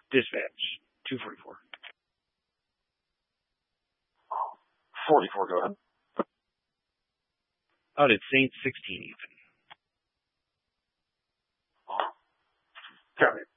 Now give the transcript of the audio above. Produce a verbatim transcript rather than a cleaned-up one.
Dispatch, two forty-four. forty-four, go ahead. Out at Saint sixteen, even. Copy.